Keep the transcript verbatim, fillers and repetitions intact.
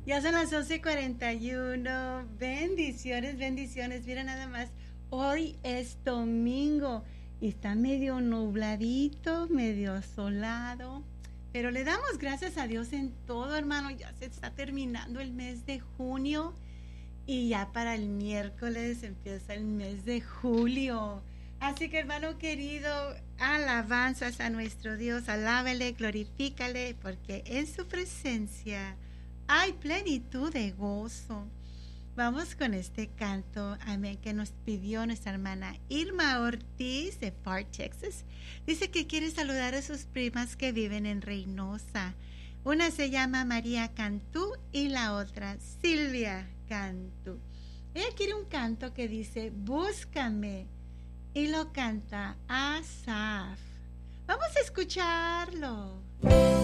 Ya son las once cuarenta y uno. Bendiciones, bendiciones. Mira nada más. Hoy es domingo y está medio nubladito, medio solado. Pero le damos gracias a Dios en todo, hermano. Ya se está terminando el mes de junio y ya para el miércoles empieza el mes de julio. Así que, hermano querido, alabanzas a nuestro Dios. Alábele, glorifícale, porque en su presencia hay plenitud de gozo. Vamos con este canto, amén, que nos pidió nuestra hermana Irma Ortiz de Far, Texas. Dice que quiere saludar a sus primas que viven en Reynosa. Una se llama María Cantú y la otra Silvia Cantú. Ella quiere un canto que dice, búscame, y lo canta Asaf. Vamos a escucharlo.